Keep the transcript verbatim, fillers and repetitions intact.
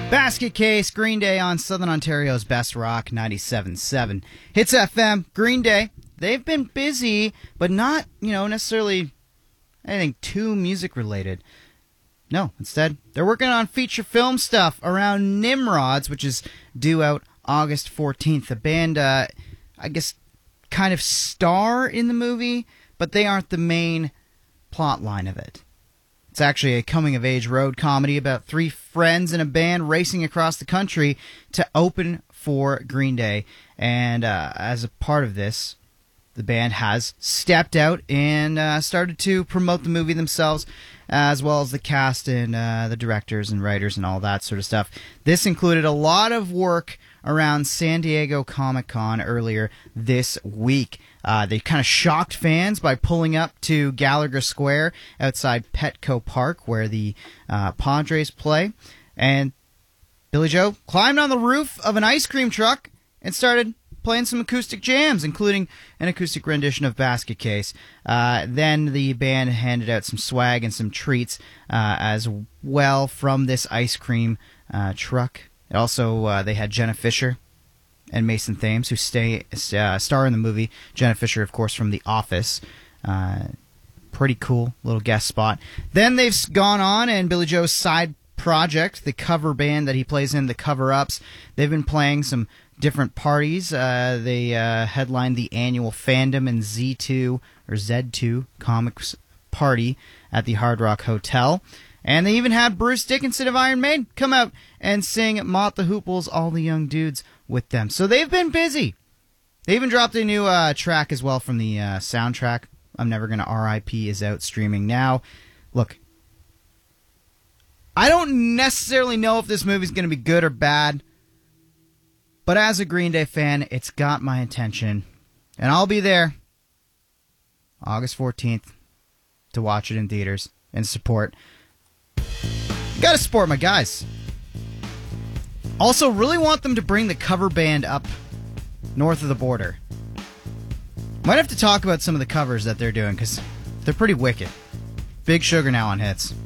Basket Case, Green Day on Southern Ontario's Best Rock ninety-seven point seven. Hits F M, Green Day. They've been busy, but not, you know, necessarily anything too music related. No, instead, they're working on feature film stuff around Nimrods, which is due out August fourteenth. The band, uh, I guess, kind of star in the movie, but they aren't the main plot line of it. It's actually a coming-of-age road comedy about three friends in a band racing across the country to open for Green Day. And uh, as a part of this, the band has stepped out and uh, started to promote the movie themselves, as well as the cast and uh, the directors and writers and all that sort of stuff. This included a lot of work around San Diego Comic-Con earlier this week. Uh, they kind of shocked fans by pulling up to Gallagher Square outside Petco Park, where the uh, Padres play. And Billy Joe climbed on the roof of an ice cream truck and started playing some acoustic jams, including an acoustic rendition of Basket Case. Uh, then the band handed out some swag and some treats uh, as well from this ice cream uh, truck. Also, uh, they had Jenna Fisher and Mason Thames, who stay uh, star in the movie. Jenna Fisher, of course, from The Office. Uh, pretty cool little guest spot. Then they've gone on, and Billy Joe's side project, the cover band that he plays in, the Cover-Ups, they've been playing some different parties. Uh, they uh, headlined the annual Fandom and Z two, or Z two, Comics party at the Hard Rock Hotel. And they even had Bruce Dickinson of Iron Maiden come out and sing Mott the Hoople's All the Young Dudes with them. So they've been busy. They even dropped a new uh, track as well from the uh, soundtrack. I'm Never Gonna R I P is out streaming now. Look, I don't necessarily know if this movie's going to be good or bad, but as a Green Day fan, it's got my attention. And I'll be there August fourteenth to watch it in theaters and support. Gotta support my guys. Also, really want them to bring the cover band up north of the border. Might have to talk about some of the covers that they're doing, because they're pretty wicked. Big Sugar now on Hits.